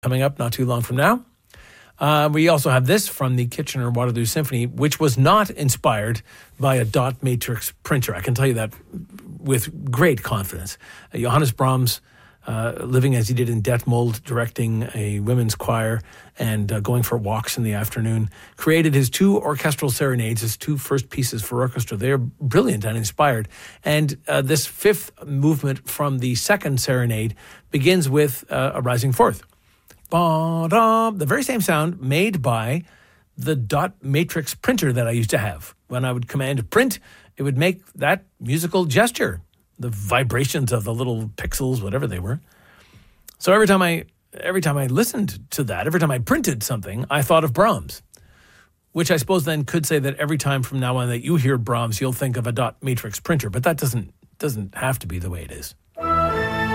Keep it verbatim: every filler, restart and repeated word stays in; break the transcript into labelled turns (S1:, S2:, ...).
S1: coming up not too long from now. Uh, we also have this from the Kitchener-Waterloo Symphony, which was not inspired by a dot matrix printer. I can tell you that with great confidence. Uh, Johannes Brahms, uh, living as he did in Detmold, directing a women's choir and uh, going for walks in the afternoon, created his two orchestral serenades, his two first pieces for orchestra. They're brilliant and inspired. And uh, this fifth movement from the second serenade begins with uh, a rising fourth. The very same sound made by the dot matrix printer that I used to have. When I would command print, it would make that musical gesture, the vibrations of the little pixels, whatever they were. So every time I every time I listened to that, every time I printed something, I thought of Brahms, which I suppose then could say that every time from now on that you hear Brahms, you'll think of a dot matrix printer, but that doesn't doesn't have to be the way it is.